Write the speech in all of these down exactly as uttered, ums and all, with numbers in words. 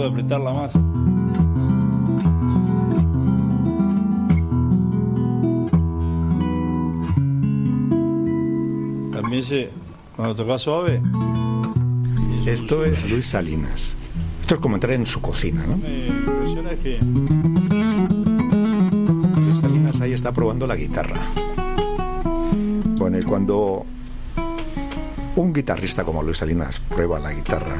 puede apretarla más. También se, cuando toca suave. Esto es Luis Salinas. Esto es como entrar en su cocina, ¿no? Me impresiona que Luis Salinas ahí está probando la guitarra. Bueno, y cuando un guitarrista como Luis Salinas prueba la guitarra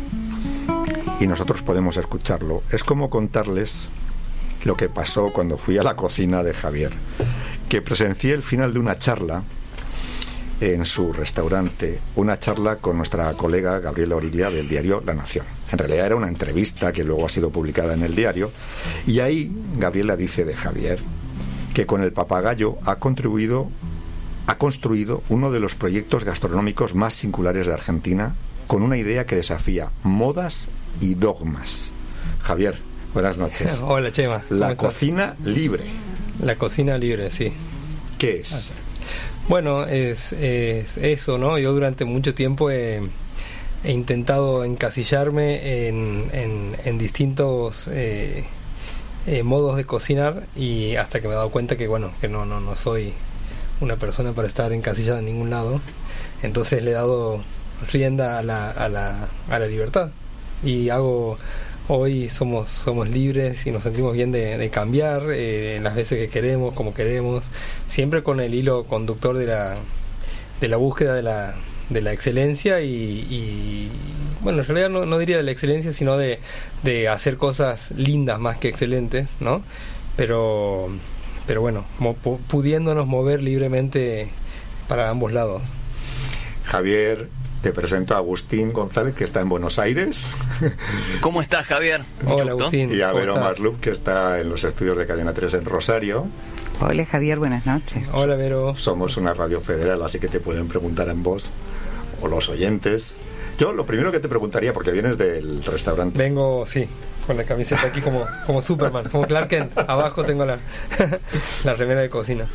y nosotros podemos escucharlo, es como contarles lo que pasó cuando fui a la cocina de Javier, que presencié el final de una charla en su restaurante, una charla con nuestra colega Gabriela Origlia del diario La Nación. En realidad era una entrevista que luego ha sido publicada en el diario, y ahí Gabriela dice de Javier que con el Papagayo ha contribuido ha construido uno de los proyectos gastronómicos más singulares de Argentina, con una idea que desafía modas y dogmas. Javier, buenas noches. Hola, Chema. La cocina libre. La cocina libre, sí. ¿Qué es? Bueno, es, es eso, ¿no? Yo durante mucho tiempo he, he intentado encasillarme en, en, en distintos eh, eh, modos de cocinar, y hasta que me he dado cuenta que, bueno, que no, no, no soy una persona para estar encasillada en ningún lado. Entonces le he dado rienda a la, a la, a la libertad, y hago hoy somos somos libres y nos sentimos bien de, de cambiar eh, las veces que queremos, como queremos, siempre con el hilo conductor de la de la búsqueda de la de la excelencia, y, y bueno, en realidad no, no diría de la excelencia, sino de, de hacer cosas lindas más que excelentes, ¿no? Pero pero bueno, mo, pudiéndonos mover libremente para ambos lados. Javier, te presento a Agustín González, que está en Buenos Aires. ¿Cómo estás, Javier? Mucho Hola, gusto. Agustín. Y a Vero Maslup, que está en los estudios de Cadena tres en Rosario. Hola, Javier, buenas noches. Hola, Vero. Somos una radio federal, así que te pueden preguntar en voz, o los oyentes. Yo lo primero que te preguntaría, porque vienes del restaurante. Vengo, sí, con la camiseta aquí como, como Superman, como Clark Kent. Abajo tengo la, la remera de cocina.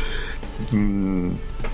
Mm,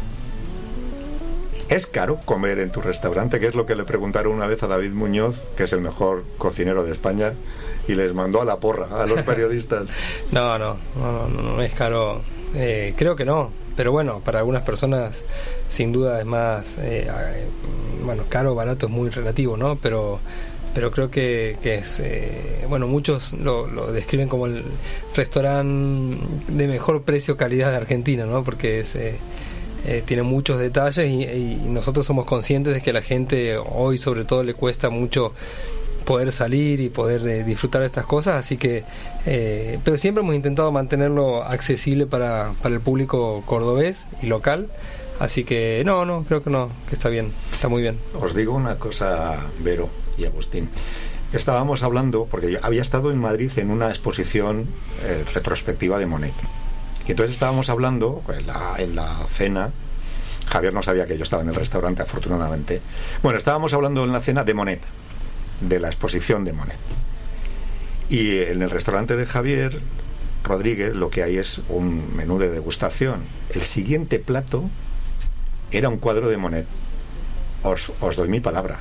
¿Es caro comer en tu restaurante? Que es lo que le preguntaron una vez a David Muñoz, que es el mejor cocinero de España, y les mandó a la porra a los periodistas. No, no, no, no, no es caro. Eh, creo que no, pero bueno, para algunas personas sin duda es más, eh, bueno, caro o barato es muy relativo, ¿no? Pero pero creo que, que es, eh, bueno, muchos lo, lo describen como el restaurante de mejor precio-calidad de Argentina, ¿no? Porque es, eh, eh, tiene muchos detalles, y, y nosotros somos conscientes de que a la gente hoy sobre todo le cuesta mucho poder salir y poder eh, disfrutar de estas cosas, así que eh, pero siempre hemos intentado mantenerlo accesible para, para el público cordobés y local, así que no, no, creo que no, que está bien, está muy bien. Os digo una cosa, Vero y Agustín. Estábamos hablando, porque yo había estado en Madrid en una exposición eh, retrospectiva de Monet, y entonces estábamos hablando en la, en la cena. Javier no sabía que yo estaba en el restaurante, afortunadamente. Bueno, estábamos hablando en la cena de Monet, de la exposición de Monet, y en el restaurante de Javier Rodríguez lo que hay es un menú de degustación. El siguiente plato era un cuadro de Monet. Os, os doy mi palabra,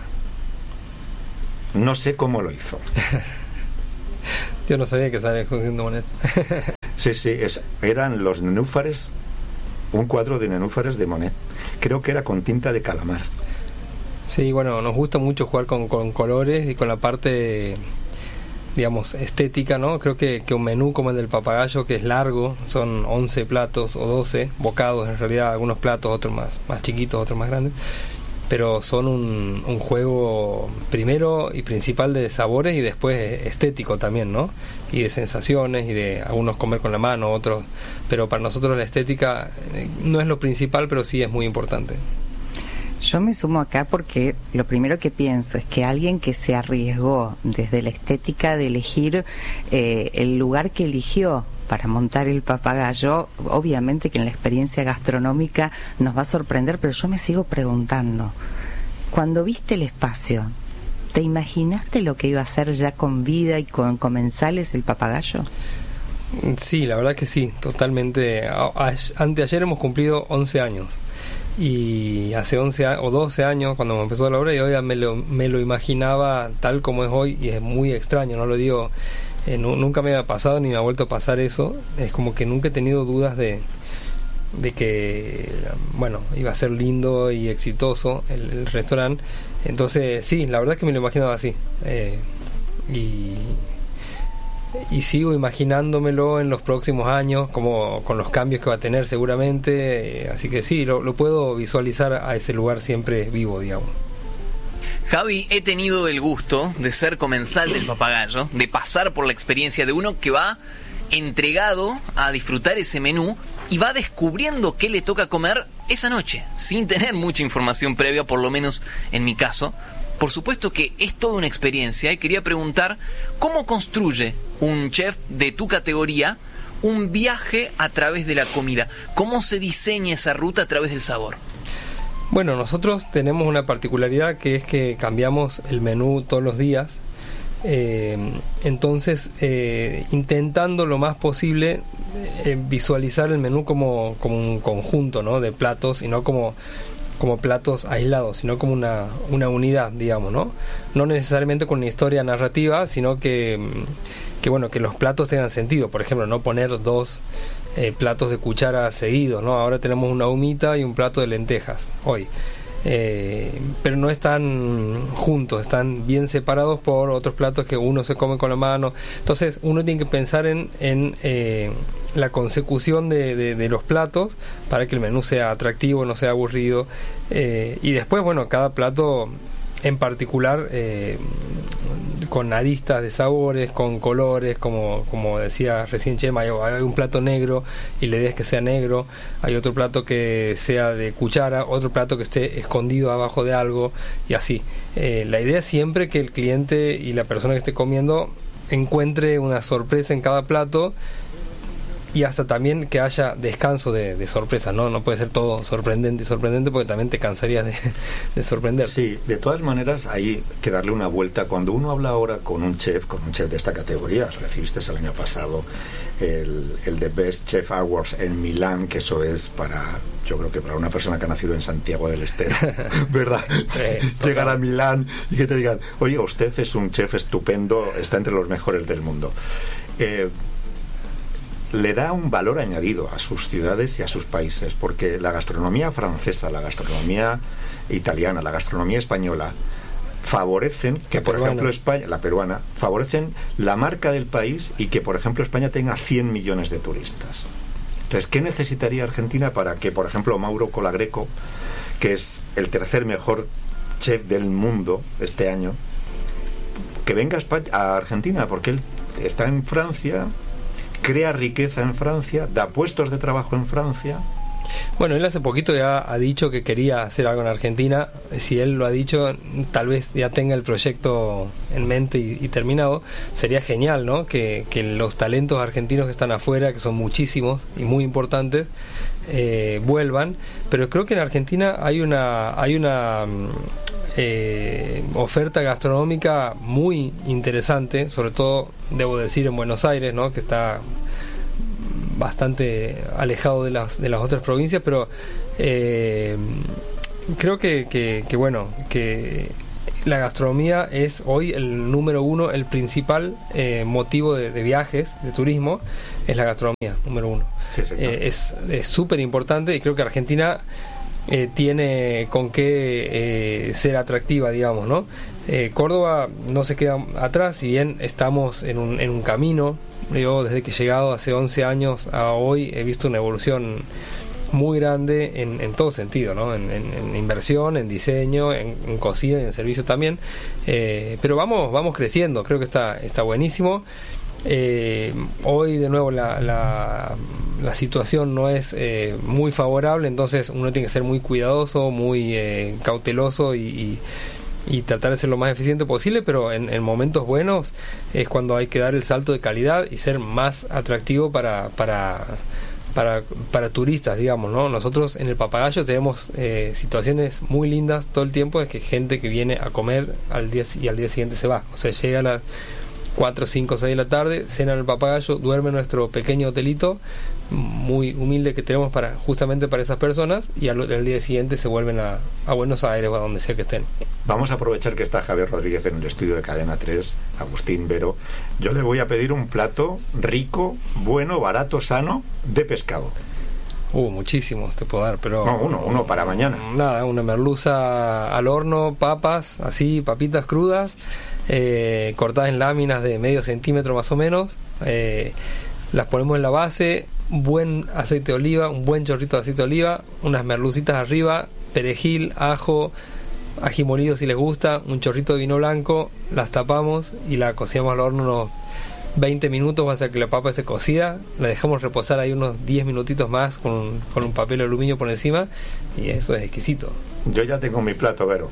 no sé cómo lo hizo. Yo no sabía que estaba en la exposición de Monet. Sí, sí, es, eran los nenúfares, un cuadro de nenúfares de Monet, creo que era con tinta de calamar. Sí, bueno, nos gusta mucho jugar con, con colores y con la parte, digamos, estética, ¿no? Creo que, que un menú como el del Papagayo, que es largo, son once platos o doce bocados, en realidad algunos platos, otros más, más chiquitos, otros más grandes, pero son un, un juego primero y principal de sabores, y después estético también, ¿no? Y de sensaciones, y de algunos comer con la mano, otros, pero para nosotros la estética no es lo principal, pero sí es muy importante. Yo me sumo acá porque lo primero que pienso es que alguien que se arriesgó desde la estética de elegir eh, el lugar que eligió para montar el Papagayo, obviamente que en la experiencia gastronómica nos va a sorprender, pero yo me sigo preguntando, cuando viste el espacio, ¿te imaginaste lo que iba a ser ya con vida y con comensales el Papagayo? Sí, la verdad que sí, totalmente. Anteayer hemos cumplido once años. y hace once o doce años cuando me empezó la obra, yo ya me lo, me lo imaginaba tal como es hoy, y es muy extraño, no lo digo, eh, no, nunca me ha pasado ni me ha vuelto a pasar eso. Es como que nunca he tenido dudas de de que, bueno, iba a ser lindo y exitoso el, el restaurante. Entonces sí, la verdad es que me lo imaginaba así, eh, y y sigo imaginándomelo en los próximos años, como con los cambios que va a tener seguramente, eh, así que sí, lo, lo puedo visualizar a ese lugar siempre vivo, digamos. Javi, he tenido el gusto de ser comensal del Papagayo, de pasar por la experiencia de uno que va entregado a disfrutar ese menú y va descubriendo qué le toca comer esa noche, sin tener mucha información previa, por lo menos en mi caso. Por supuesto que es toda una experiencia, y quería preguntar, ¿cómo construye un chef de tu categoría un viaje a través de la comida? ¿Cómo se diseña esa ruta a través del sabor? Bueno, nosotros tenemos una particularidad, que es que cambiamos el menú todos los días. Eh, entonces, eh, intentando lo más posible eh, visualizar el menú como, como un conjunto, ¿no?, de platos, y no como como platos aislados, sino como una, una unidad, digamos, ¿no? No necesariamente con una historia narrativa, sino que, que bueno, que los platos tengan sentido. Por ejemplo, no poner dos eh, platos de cuchara seguidos, ¿no? Ahora tenemos una humita y un plato de lentejas hoy. Eh, pero no están juntos, están bien separados por otros platos que uno se come con la mano. Entonces uno tiene que pensar en, en eh, la consecución de, de, de los platos para que el menú sea atractivo, no sea aburrido, eh, y después, bueno, cada plato en particular eh, con aristas de sabores, con colores, como, como decía recién Chema, hay, hay un plato negro y la idea es que sea negro, hay otro plato que sea de cuchara, otro plato que esté escondido abajo de algo, y así. Eh, la idea es siempre que el cliente y la persona que esté comiendo encuentre una sorpresa en cada plato, y hasta también que haya descanso de, de sorpresa, ¿no? No puede ser todo sorprendente y sorprendente, porque también te cansarías de, de sorprender. Sí, de todas maneras hay que darle una vuelta. Cuando uno habla ahora con un chef, con un chef de esta categoría, recibiste el año pasado el, el The Best Chef Awards en Milán, que eso es para, yo creo que para una persona que ha nacido en Santiago del Estero, ¿verdad? Sí, llegar a Milán y que te digan, oye, usted es un chef estupendo, está entre los mejores del mundo. Eh, le da un valor añadido a sus ciudades y a sus países, porque la gastronomía francesa, la gastronomía italiana, la gastronomía española favorecen que, la por peruana. ejemplo, España, la peruana, favorecen la marca del país, y que, por ejemplo, España tenga cien millones de turistas. Entonces, ¿qué necesitaría Argentina para que, por ejemplo, Mauro Colagreco, que es el tercer mejor chef del mundo este año, que venga a, España, a Argentina? Porque él está en Francia, crea riqueza en Francia, da puestos de trabajo en Francia. Bueno, él hace poquito ya ha dicho que quería hacer algo en Argentina. Si él lo ha dicho, tal vez ya tenga el proyecto en mente y, y terminado. Sería genial, ¿no? Que, que los talentos argentinos que están afuera, que son muchísimos y muy importantes, eh, vuelvan. Pero creo que en Argentina hay una hay una eh, oferta gastronómica muy interesante, sobre todo, debo decir, en Buenos Aires, ¿no?, que está bastante alejado de las de las otras provincias, pero eh, creo que, que, que bueno, que la gastronomía es hoy el número uno, el principal eh, motivo de, de viajes, de turismo, es la gastronomía, número uno. Sí, eh, es es súper importante, y creo que Argentina eh, tiene con qué eh, ser atractiva, digamos, ¿no? Eh, Córdoba no se queda atrás, si bien estamos en un, en un camino. Yo, desde que he llegado hace once años a hoy, he visto una evolución muy grande en, en todo sentido, ¿no? En, en, en inversión, en diseño, en, en cocina y en servicio también. Eh, pero vamos vamos creciendo, creo que está, está buenísimo. Eh, hoy, de nuevo, la, la, la situación no es eh, muy favorable, entonces uno tiene que ser muy cuidadoso, muy eh, cauteloso y... y y tratar de ser lo más eficiente posible, pero en, en momentos buenos es cuando hay que dar el salto de calidad y ser más atractivo para para para, para turistas, digamos, ¿no? Nosotros en el Papagayo tenemos eh, situaciones muy lindas todo el tiempo, es que gente que viene a comer al día y al día siguiente se va, o sea, llega a las cuatro, cinco, seis de la tarde, cenan el papagayo, duerme en nuestro pequeño hotelito muy humilde que tenemos para justamente para esas personas, y al, al día siguiente se vuelven a, a Buenos Aires o a donde sea que estén. Vamos a aprovechar que está Javier Rodríguez en el estudio de Cadena tres, Agustín, Vero. Yo le voy a pedir un plato rico, bueno, barato, sano, de pescado. Uh, muchísimos te puedo dar, pero... No, uno, uno para mañana. Nada, una merluza al horno, papas, así, papitas crudas, eh, cortadas en láminas de medio centímetro más o menos, eh, las ponemos en la base, buen aceite de oliva, un buen chorrito de aceite de oliva, unas merlucitas arriba, perejil, ajo, ají molido si les gusta, un chorrito de vino blanco, las tapamos y la cocinamos al horno unos veinte minutos, va a hacer que la papa esté cocida, la dejamos reposar ahí unos diez minutitos más con, con un papel de aluminio por encima, y eso es exquisito. Yo ya tengo mi plato, Vero.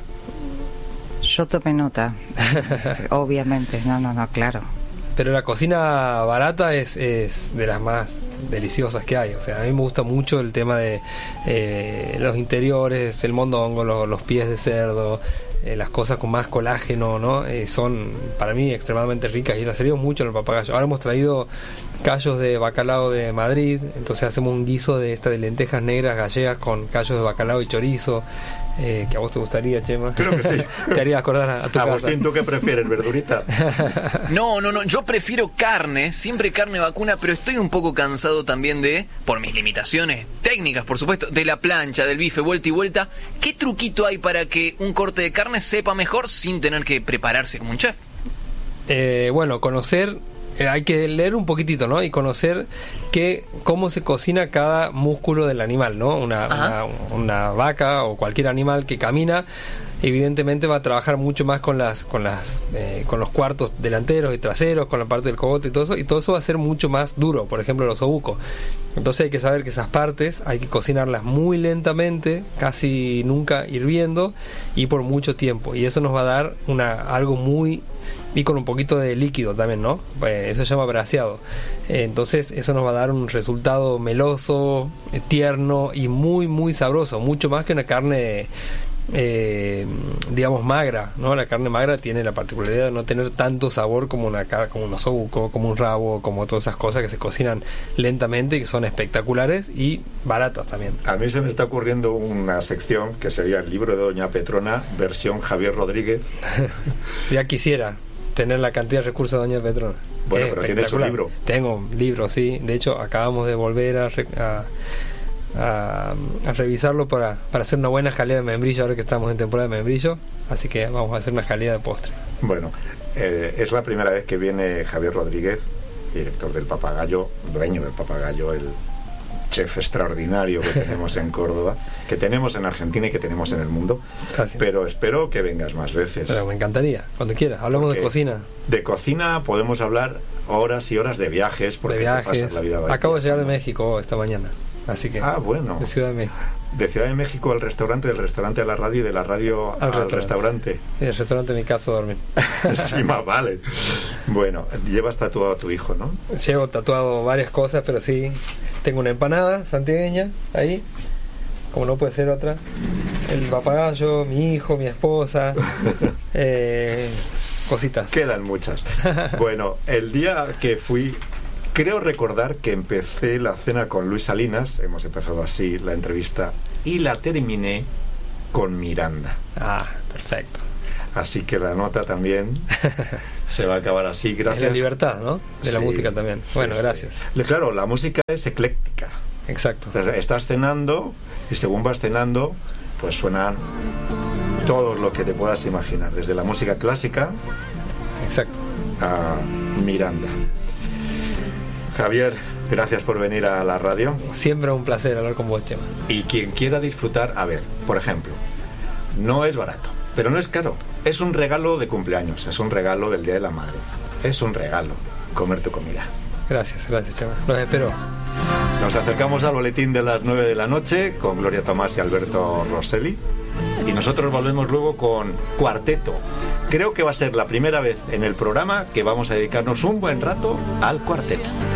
Yo tomé nota. Obviamente, no, no, no, claro. Pero la cocina barata es, es de las más deliciosas que hay. O sea, a mí me gusta mucho el tema de eh, los interiores, el mondongo, los, los pies de cerdo, eh, las cosas con más colágeno, ¿no? Eh, son para mí extremadamente ricas y las servimos mucho en el papagayo. Ahora hemos traído callos de bacalao de Madrid, entonces hacemos un guiso de esta de lentejas negras gallegas con callos de bacalao y chorizo. Eh, que a vos te gustaría, Chema. Creo que sí. Te haría acordar a, a tu Agustín, casa. ¿tú qué prefieres, verdurita? No, no, no, yo prefiero carne, siempre carne vacuna, pero estoy un poco cansado también de, por mis limitaciones técnicas, por supuesto, de la plancha, del bife, vuelta y vuelta. ¿Qué truquito hay para que un corte de carne sepa mejor sin tener que prepararse como un chef? Eh, bueno, conocer... hay que leer un poquitito, ¿no? Y conocer que, cómo se cocina cada músculo del animal, ¿no? Una, una, una vaca o cualquier animal que camina, evidentemente va a trabajar mucho más con las con las eh, con los cuartos delanteros y traseros, con la parte del cogote y todo eso, y todo eso va a ser mucho más duro, por ejemplo los obucos. Entonces hay que saber que esas partes hay que cocinarlas muy lentamente, casi nunca hirviendo y por mucho tiempo, y eso nos va a dar una algo muy, y con un poquito de líquido también, ¿no? Eh, eso se llama braseado. Eh, entonces eso nos va a dar un resultado meloso, eh, tierno y muy muy sabroso, mucho más que una carne eh, digamos magra, ¿no? La carne magra tiene la particularidad de no tener tanto sabor como una como un osobuco, como un rabo, como todas esas cosas que se cocinan lentamente y que son espectaculares y baratas también. A mí se me está ocurriendo una sección que sería el libro de Doña Petrona, versión Javier Rodríguez. Ya quisiera tener la cantidad de recursos de Doña Petrona. Bueno, es pero tienes un libro. Tengo libro, sí. De hecho, acabamos de volver a, re, a, a, a revisarlo para, para hacer una buena jalea de membrillo, ahora que estamos en temporada de membrillo. Así que vamos a hacer una jalea de postre. Bueno, eh, es la primera vez que viene Javier Rodríguez, director del Papagayo, dueño del Papagayo, el chef extraordinario que tenemos en Córdoba, que tenemos en Argentina y que tenemos en el mundo. Gracias. Pero espero que vengas más veces. Pero me encantaría, cuando quieras. Hablamos porque de cocina. De cocina podemos hablar horas y horas de viajes, porque de viajes. Te pasas la vida Acabo de llegar de viajando. México esta mañana, así que. Ah, bueno. De Ciudad de México. De Ciudad de México al restaurante, del restaurante a la radio y de la radio al, al restaurante. restaurante. Y el restaurante en mi casa a dormir. Sí, más vale. Bueno, llevas tatuado a tu hijo, ¿no? Llevo tatuado varias cosas, pero sí. Tengo una empanada santiagueña ahí, como no puede ser otra. El papagayo, mi hijo, mi esposa, eh, cositas. Quedan muchas. Bueno, el día que fui, creo recordar que empecé la cena con Luis Salinas, hemos empezado así la entrevista, y la terminé con Miranda. Ah, perfecto. Así que la nota también se va a acabar así, gracias. Es la libertad, ¿no? De la sí, música también. Bueno, sí, gracias. Sí. Claro, la música es ecléctica. Exacto. Estás cenando y según vas cenando, pues suenan todo lo que te puedas imaginar, desde la música clásica. Exacto. A Miranda. Javier, gracias por venir a la radio. Siempre un placer hablar con vos, Chema. Y quien quiera disfrutar, a ver, por ejemplo, no es barato, pero no es caro. Es un regalo de cumpleaños, es un regalo del Día de la Madre. Es un regalo comer tu comida. Gracias, gracias, Chema. Los espero. Nos acercamos al boletín de las nueve de la noche con Gloria Tomás y Alberto Rosselli. Y nosotros volvemos luego con Cuarteto. Creo que va a ser la primera vez en el programa que vamos a dedicarnos un buen rato al cuarteto.